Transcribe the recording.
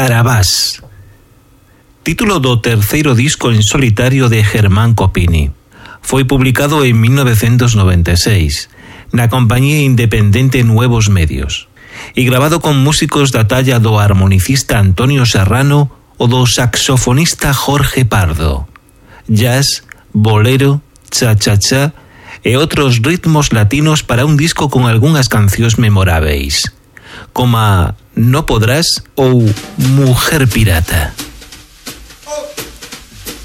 Carabás, título do terceiro disco en solitario de Germán Copini. Foi publicado en 1996 na compañía independente Nuevos Medios e grabado con músicos da talla do armonicista Antonio Serrano o do saxofonista Jorge Pardo. Jazz, bolero, cha-cha-cha e outros ritmos latinos para un disco con algunhas cancións memoráveis, como No Podrás ou Mujer Pirata.